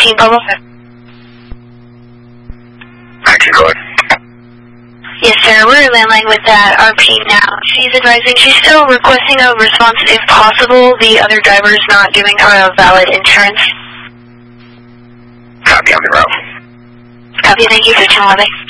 19 Bubble. 19, go ahead. Yes, sir. We're landline with that RP now. She's advising she's still requesting a response if possible. The other driver's not doing her valid insurance. Copy, on the route. Copy. Thank you for telling me.